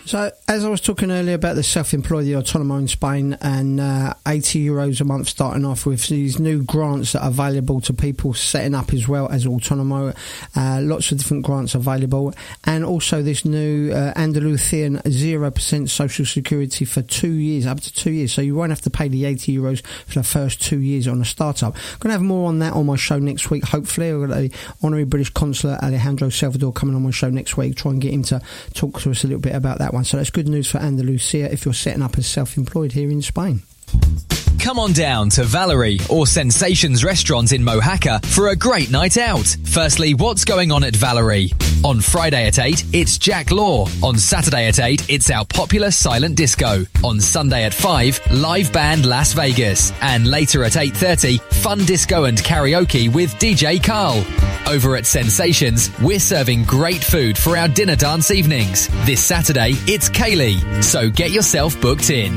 So, as I was talking earlier about the self-employed, the Autonomo in Spain, and €80 a month starting off with these new grants that are available to people setting up as well as Autonomo. Lots of different grants available. And also this new Andalusian 0% social security for 2 years, up to 2 years. So you won't have to pay the €80 for the first 2 years on a startup. I'm going to have more on that on my show next week, hopefully. I've got the Honorary British Consul Alejandro Salvador coming on my show next week, try and get him to talk to us a little bit about that one. So that's good news for Andalusia if you're setting up as self-employed here in Spain. Come on down to Valerie or Sensations Restaurant in Mojaca for a great night out. Firstly, what's going on at Valerie? On Friday at 8, it's Jack Law. On Saturday at 8, it's our popular silent disco. On Sunday at 5, live band Las Vegas. And later at 8:30, fun disco and karaoke with DJ Carl. Over at Sensations, we're serving great food for our dinner dance evenings. This Saturday, it's Kaylee, so get yourself booked in.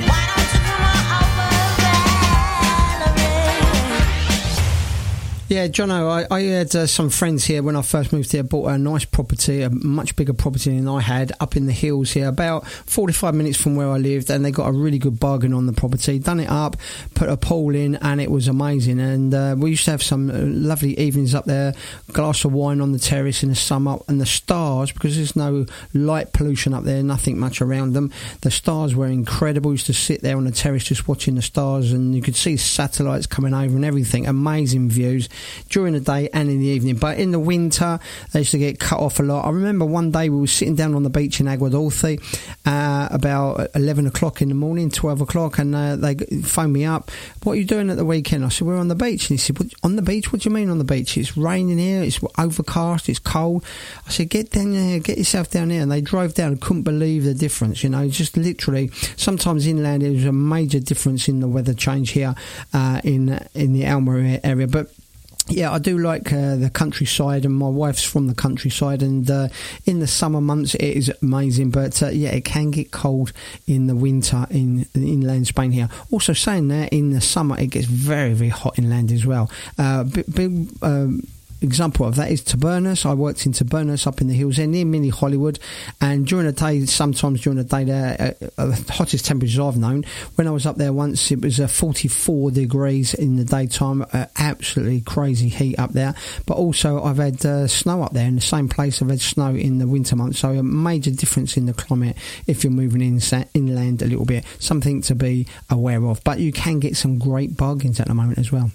Yeah, Jono, I had some friends here when I first moved here, bought a nice property, a much bigger property than I had, up in the hills here, about 45 minutes from where I lived, and they got a really good bargain on the property, done it up, put a pool in, and it was amazing. And we used to have some lovely evenings up there, glass of wine on the terrace in the summer, and the stars, because there's no light pollution up there, nothing much around them, the stars were incredible. We used to sit there on the terrace just watching the stars, and you could see satellites coming over and everything, amazing views during the day and in the evening. But in the winter they used to get cut off a lot. I remember one day we were sitting down on the beach in Aguadulce about 11 o'clock in the morning, 12 o'clock, and they phoned me up, what are you doing at the weekend? I said, we're on the beach. And he said, on the beach? What do you mean on the beach? It's raining here, it's overcast, it's cold. I said, get down there, get yourself down there. And they drove down and couldn't believe the difference, you know, just literally. Sometimes inland there's a major difference in the weather change here in the Alma area. But yeah, I do like the countryside, and my wife's from the countryside, and in the summer months it is amazing, but yeah, it can get cold in the winter in inland Spain here. Also saying that, in the summer it gets very, very hot inland as well. Big example of that is Tabernas. I worked in Tabernas up in the hills there near Mini Hollywood, and during the day, sometimes during the day there, the hottest temperatures I've known, when I was up there once, it was 44 degrees in the daytime, absolutely crazy heat up there. But also I've had snow up there in the same place. I've had snow in the winter months, so a major difference in the climate if you're moving inland a little bit, something to be aware of. But you can get some great bargains at the moment as well.